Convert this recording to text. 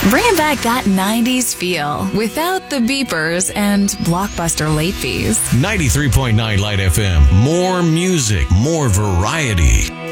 Bringing back that 90s feel without the beepers and blockbuster late fees. 93.9 Light FM. More music, more variety.